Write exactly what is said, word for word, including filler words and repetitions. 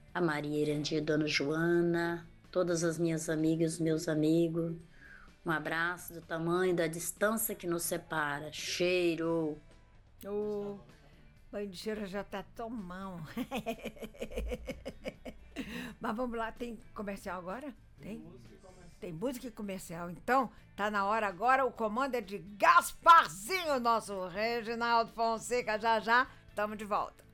a Maria Irandir, Dona Joana, todas as minhas amigas, meus amigos. Um abraço do tamanho da distância que nos separa. Cheiro! O banho de cheiro já tá tão mão. Mas vamos lá, tem comercial agora? Tem? Tem música e comercial. Então, tá na hora agora. O comando é de Gasparzinho, nosso Reginaldo Fonseca. Já já, estamos de volta.